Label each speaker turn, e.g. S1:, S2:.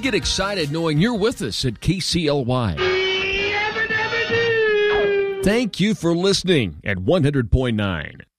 S1: get excited knowing you're with us at KCLY. Thank you for listening at 100.9.